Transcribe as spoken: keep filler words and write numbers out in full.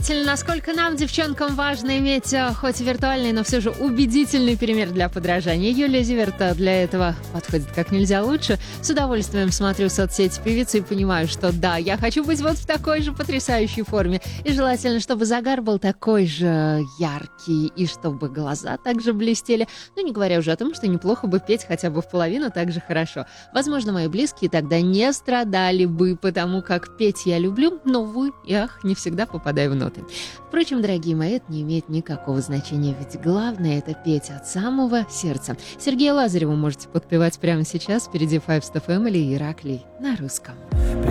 Удивительно, насколько нам, девчонкам, важно иметь хоть и виртуальный, но все же убедительный пример для подражания. Юлия Зиверт для этого подходит как нельзя лучше. С удовольствием смотрю соцсети певицы и понимаю, что да, я хочу быть вот в такой же потрясающей форме. И желательно, чтобы загар был такой же яркий, и чтобы глаза также блестели. Ну, не говоря уже о том, что неплохо бы петь хотя бы в половину так же хорошо. Возможно, мои близкие тогда не страдали бы, потому как петь я люблю, но, увы и ах, не всегда попадаю в ноты. Впрочем, дорогие мои, это не имеет никакого значения, ведь главное — это петь от самого сердца. Сергея Лазарева можете подпевать прямо сейчас впереди Five Step Family и Ираклий на русском.